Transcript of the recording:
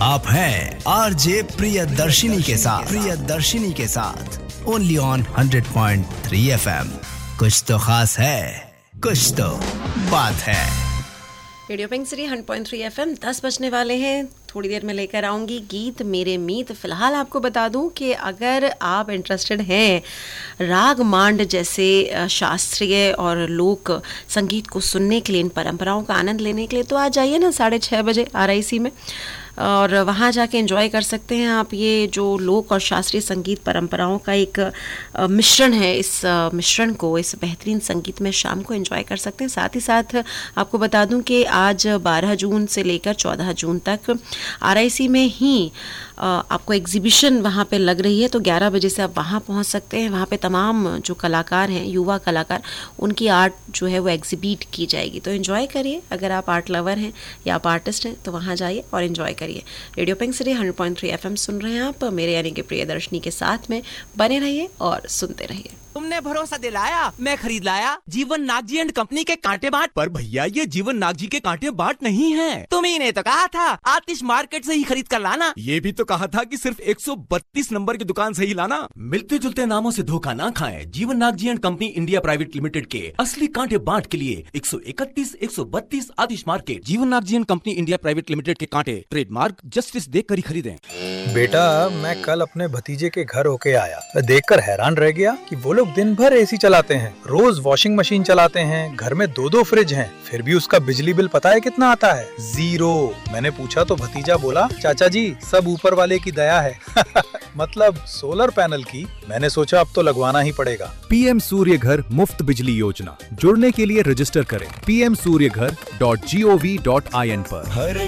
आप हैं आरजे प्रियदर्शिनी के साथ ओनली ऑन 100.3 FM। कुछ तो खास है, कुछ तो बात है। रेडियो पिंक सिटी 100.3 FM 10 बजने वाले हैं। थोड़ी देर में लेकर आऊँगी गीत मेरे मीत। फ़िलहाल आपको बता दूं कि अगर आप इंटरेस्टेड हैं राग मांड जैसे शास्त्रीय और लोक संगीत को सुनने के लिए, इन परंपराओं का आनंद लेने के लिए, तो आ जाइए ना 6:30 बजे RIC में, और वहाँ जाके एंजॉय कर सकते हैं आप। ये जो लोक और शास्त्रीय संगीत परंपराओं का एक मिश्रण है, इस मिश्रण को, इस बेहतरीन संगीत में शाम को एंजॉय कर सकते हैं। साथ ही साथ आपको बता दूं कि आज 12 जून से लेकर 14 जून तक RIC में ही आपको एग्जीबिशन वहाँ पे लग रही है, तो 11 बजे से आप वहाँ पहुँच सकते हैं। वहाँ पे तमाम जो कलाकार हैं, युवा कलाकार, उनकी आर्ट जो है वो एग्जिबिट की जाएगी, तो एंजॉय करिए। अगर आप आर्ट लवर हैं या आप आर्टिस्ट हैं तो वहाँ जाइए और एंजॉय करिए। रेडियो पिंक सिटी 100.3 FM सुन रहे हैं आप, मेरे यानी कि प्रियदर्शनी के साथ में बने रहिए और सुनते रहिए। तुमने भरोसा दिलाया, मैं खरीद लाया जीवन नागजी एंड कंपनी के कांटे बाट। पर भैया ये जीवन नागजी के कांटे बाट नहीं है। तुम्ही ने तो कहा था आतिश मार्केट से ही खरीद कर लाना। ये भी तो कहा था कि सिर्फ 132 नंबर की दुकान से ही लाना। मिलते जुलते नामों से धोखा ना खाएं। जीवन Nagji and company India private limited के असली कांटे बाट के लिए 131, 132 आतिश मार्केट। जीवन Nagji and company India private limited के कांटे ट्रेडमार्क जस्टिस देख कर ही खरीदें। बेटा, मैं कल अपने भतीजे के घर होके आया, देखकर हैरान रह गया कि वो लोग दिन भर AC चलाते हैं, रोज वॉशिंग मशीन चलाते हैं, घर में 2-2 फ्रिज हैं, फिर भी उसका बिजली बिल पता है कितना आता है? 0। मैंने पूछा तो भतीजा बोला, चाचा जी सब ऊपर वाले की दया है। मतलब सोलर पैनल की। मैंने सोचा अब तो लगवाना ही पड़ेगा। PM सूर्य घर मुफ्त बिजली योजना। जुड़ने के लिए रजिस्टर करें pmsuryaghar.gov.in पर।